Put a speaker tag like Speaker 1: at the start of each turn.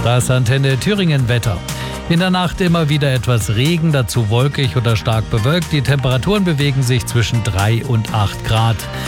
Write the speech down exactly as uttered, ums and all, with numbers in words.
Speaker 1: Presseantenne Thüringen Wetter. In der Nacht immer wieder etwas Regen, dazu wolkig oder stark bewölkt. Die Temperaturen bewegen sich zwischen drei und acht Grad.